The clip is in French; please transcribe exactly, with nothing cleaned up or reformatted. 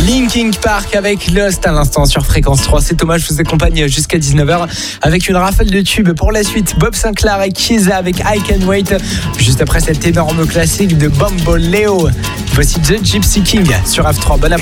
Linkin Park avec Lost à l'instant sur Fréquence trois. C'est Thomas, je vous accompagne jusqu'à dix-neuf heures avec une rafale de tubes. Pour la suite, Bob Sinclair et Kiza avec I Can Wait. Juste après cet énorme classique de Bamboleo. Voici The Gypsy King sur F trois. Bon après